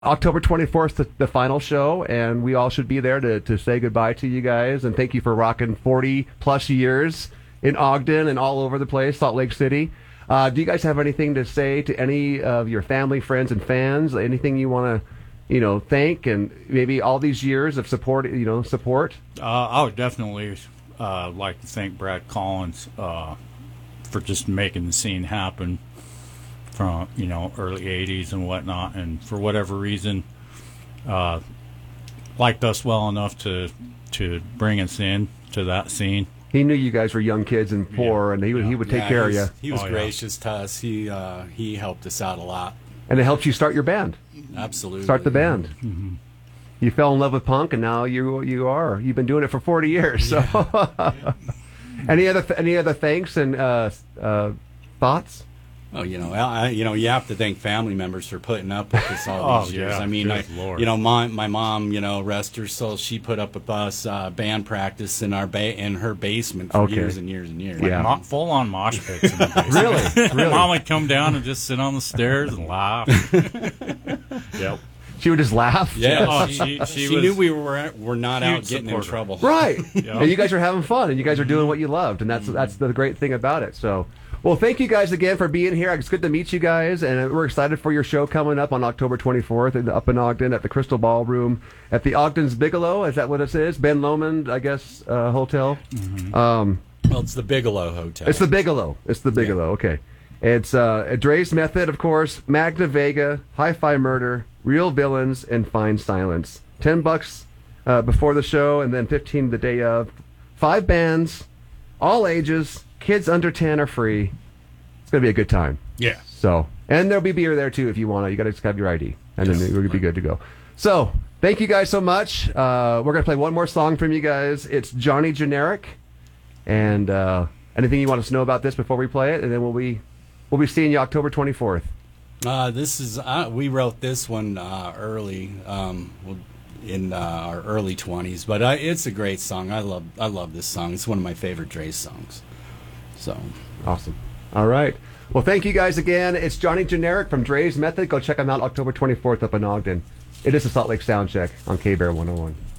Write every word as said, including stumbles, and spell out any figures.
October twenty-fourth, the, the final show, and we all should be there to, to say goodbye to you guys. And thank you for rocking forty plus years in Ogden and all over the place, Salt Lake City. Uh, do you guys have anything to say to any of your family, friends, and fans? Anything you want to, you know, thank, and maybe all these years of support, you know, support? Uh, I would definitely uh, like to thank Brad Collins uh, for just making the scene happen from, you know, early eighties and whatnot, and for whatever reason uh, liked us well enough to to bring us in to that scene. He knew you guys were young kids and poor, Yeah. and he would, Yeah. he would take Yeah, care of he's- you. He was Oh, yeah. gracious to us. He uh, he helped us out a lot. And it helped you start your band, Absolutely. start the band. Mm-hmm. You fell in love with punk, and now you you are. You've been doing it for forty years. So, any other any other thanks and uh, uh, thoughts? Oh, you know, I, you know, you have to thank family members for putting up with us all Oh, these years. yeah. I mean, I, Good Lord. you know, my my mom, you know, rest her soul, she put up with us uh, band practice in our ba- in her basement for Okay. years and years and years. Yeah. Mo- full on mosh pits. In the basement. Really, really. Mom would come down and just sit on the stairs and laugh. Yep. She would just laugh. Yeah, Oh, she, she- she, she was knew we were were not out huge getting in supporter. trouble. Right. Yeah. And you guys are having fun, and you guys are doing what you loved, and that's that's the great thing about it. So, well, thank you guys again for being here. It's good to meet you guys, and we're excited for your show coming up on October twenty-fourth in, up in Ogden at the Crystal Ballroom at the Ogden's Bigelow. Is that what it is? Ben Lomond, I guess, uh, hotel. Um, Well, it's the Bigelow Hotel. it's the Bigelow. It's the Bigelow. Okay. It's uh, Dre's Method, of course, Magna Vega, Hi-Fi Murder, Real Villains, and Fine Silence. Ten bucks uh, before the show, and then fifteen the day of. Five bands, all ages. Kids under ten are free. It's gonna be a good time. Yeah. So, and there'll be beer there too if you want to. You got to just have your I D, and then we'll be good to go. So, thank you guys so much. Uh, we're gonna play one more song from you guys. It's Johnny Generic, and uh, anything you want us to know about this before we play it, and then we'll be we'll be seeing you October twenty-fourth. Uh, this is uh, we wrote this one uh, early, um, in uh, our early twenties, but uh, it's a great song. I love I love this song. It's one of my favorite Dre songs. So Awesome. All right. Well, thank you guys again. It's Johnny Generic from Dre's Method. Go check them out October twenty-fourth up in Ogden. It is a Salt Lake Sound Check on K-Bear one oh one.